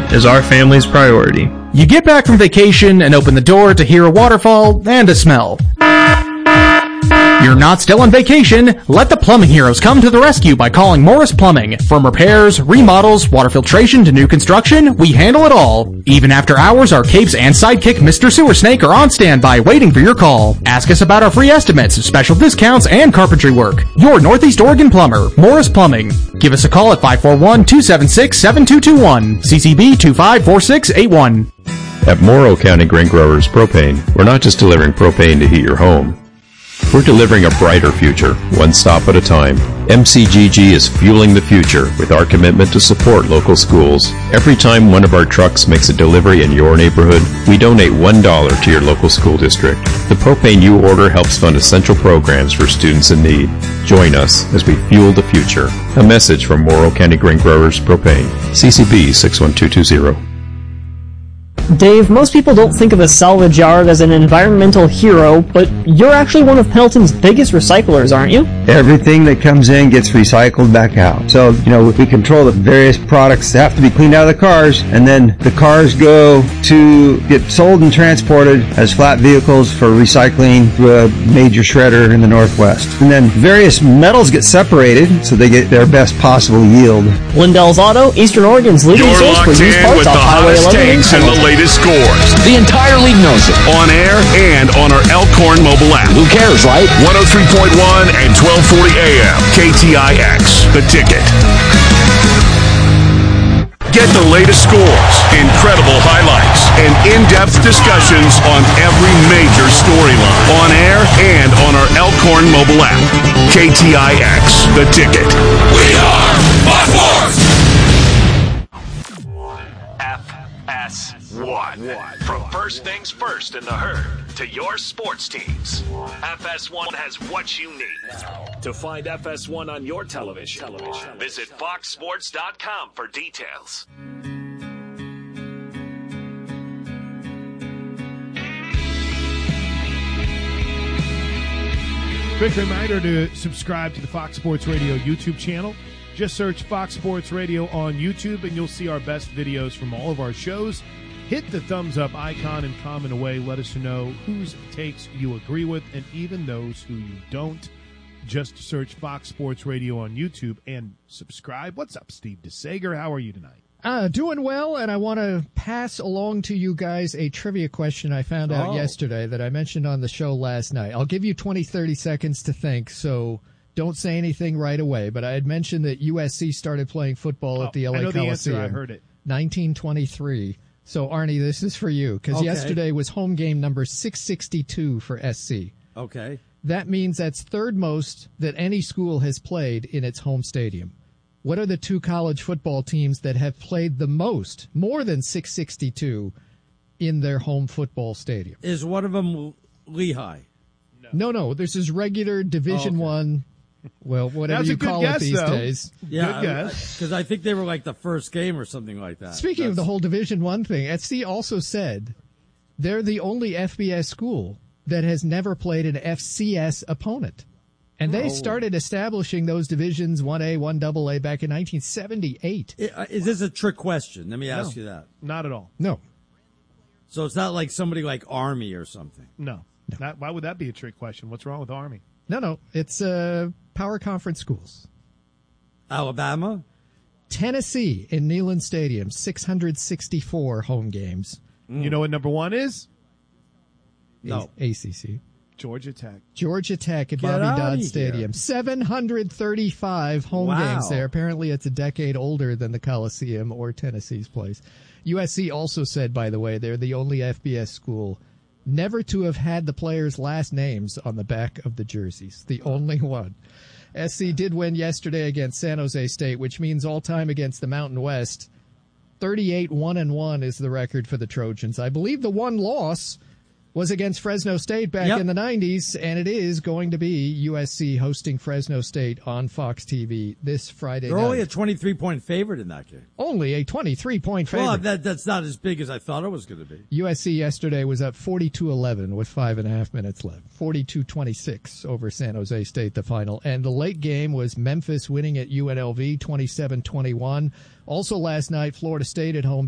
is our family's priority. You get back from vacation and open the door to hear a waterfall and a smell. You're not still on vacation. Let the plumbing heroes come to the rescue by calling Morris Plumbing. From repairs, remodels, water filtration to new construction, we handle it all. Even after hours, our capes and sidekick Mr. Sewer Snake are on standby waiting for your call. Ask us about our free estimates, special discounts, and carpentry work. Your Northeast Oregon plumber, Morris Plumbing. Give us a call at 541-276-7221. CCB 254681. At Morrow County Grain Growers Propane, we're not just delivering propane to heat your home. We're delivering a brighter future, one stop at a time. MCGG is fueling the future with our commitment to support local schools. Every time one of our trucks makes a delivery in your neighborhood, we donate $1 to your local school district. The propane you order helps fund essential programs for students in need. Join us as we fuel the future. A message from Morrow County Grain Growers Propane. CCB 61220. Dave, most people don't think of a salvage yard as an environmental hero, but you're actually one of Pendleton's biggest recyclers, aren't you? Everything that comes in gets recycled back out. So, we control the various products that have to be cleaned out of the cars, and then the cars go to get sold and transported as flat vehicles for recycling through a major shredder in the Northwest. And then various metals get separated so they get their best possible yield. Lindell's Auto, Eastern Oregon's leading source for used parts off Highway 11. Latest scores. The entire league knows it. On air and on our Elkhorn mobile app. Who cares, right? 103.1 and 1240 AM. KTIX. The Ticket. Get the latest scores, incredible highlights, and in-depth discussions on every major storyline. On air and on our Elkhorn mobile app. KTIX. The Ticket. We are Fox Sports! FS1. From first things first in the herd to your sports teams, FS1 has what you need. To find FS1 on your television, visit foxsports.com for details. Quick reminder to subscribe to the Fox Sports Radio YouTube channel. Just search Fox Sports Radio on YouTube, and you'll see our best videos from all of our shows. Hit the thumbs up icon and comment away. Let us know whose takes you agree with and even those who you don't. Just search Fox Sports Radio on YouTube and subscribe. What's up, Steve DeSager? How are you tonight? Doing well, and I want to pass along to you guys a trivia question I found out yesterday that I mentioned on the show last night. I'll give you 30 seconds to think, so don't say anything right away. But I had mentioned that USC started playing football at the LA Coliseum. The answer. I heard it. 1923. So, Arnie, this is for you, because yesterday was home game number 662 for SC. Okay. That means that's third most that any school has played in its home stadium. What are the two college football teams that have played the most, more than 662, in their home football stadium? Is one of them Lehigh? No. This is regular Division I. Well, whatever you call it these days. Yeah, good guess. Because I think they were like the first game or something like that. Speaking of the whole Division I thing, SC also said they're the only FBS school that has never played an FCS opponent. And they started establishing those divisions 1A, 1AA back in 1978. Is this a trick question? Let me ask you that. Not at all. No. So it's not like somebody like Army or something? No. Why would that be a trick question? What's wrong with Army? No. It's power conference schools. Alabama? Tennessee in Neyland Stadium, 664 home games. You know what number one is? No. ACC. Georgia Tech. Georgia Tech at Bobby Dodd Stadium. 735 home games there. Apparently it's a decade older than the Coliseum or Tennessee's place. USC also said, by the way, they're the only FBS school never to have had the players' last names on the back of the jerseys. The only one. SC did win yesterday against San Jose State, which means all time against the Mountain West. 38-1-1 is the record for the Trojans. I believe the one loss was against Fresno State back in the 90s, and it is going to be USC hosting Fresno State on Fox TV this Friday night. They're only a 23-point favorite in that game. Only a 23-point favorite. Well, that's not as big as I thought it was going to be. USC yesterday was up 42-11 with 5.5 minutes left. 42-26 over San Jose State, the final. And the late game was Memphis winning at UNLV 27-21. Also last night, Florida State at home